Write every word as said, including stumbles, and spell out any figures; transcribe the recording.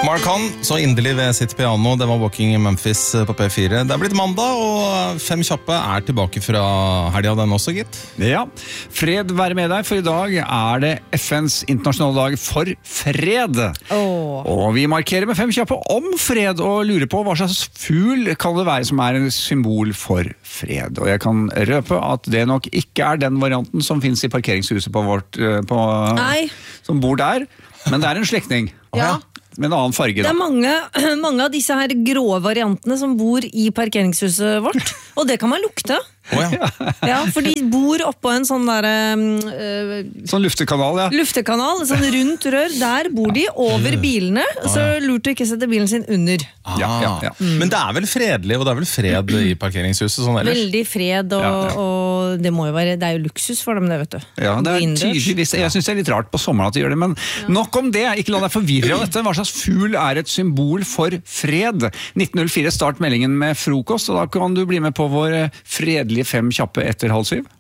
Mark Hahn, så inderlig ved sitt piano. Det var Walking in Memphis på P fire. Det er blitt mandag, og Fem kjappe er tilbake fra helga den også, gitt. Ja, fred være med deg, for i dag er det F N's internasjonale dag for fred. Oh. Og vi markerer med Fem kjappe om fred, og lurer på hva slags fugl kan det være som er en symbol for fred. Og jeg kan røpe at det nok ikke er den varianten som finnes i parkeringshuset på vårt, på, som bor der, men det er en slektning. Ja. Med en annen farge, da. Det er mange, mange av disse her grå variantene som bor i parkeringshuset vårt, og det kan man lukte. Oh, ja. Ja, for de bor oppå en sånn der øh, sånn luftekanal, ja. Luftekanal, sånn rundt rør. Der bor de over bilene, så lurt å ikke sette bilen sin under. Ah. Ja, ja, ja. Mm. Men det er vel fredelig, og det er vel fred i parkeringshuset sånn ellers? Veldig fred, og, Ja, ja. og det må jo være, det er jo luksus for dem, det, vet du. Ja, det er Innendørs. tydeligvis, jeg synes det er litt rart på sommeren at de gjør det, men nok om det, ikke la deg forvirre av dette. Hva slags fugl er et symbol for fred? nitten null fire, start meldingen med frokost, og da kan du bli med på vår fredelige Fem kjappe etter halv syv.